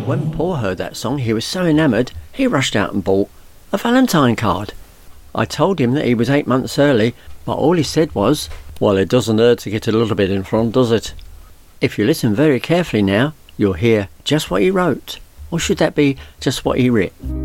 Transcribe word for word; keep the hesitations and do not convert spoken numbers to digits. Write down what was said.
When Paul heard that song, he was so enamoured, he rushed out and bought a Valentine card. I told him that he was eight months early, but all he said was, "Well, it doesn't hurt to get a little bit in front, does it?" If you listen very carefully now, you'll hear just what he wrote. Or should that be just what he writ?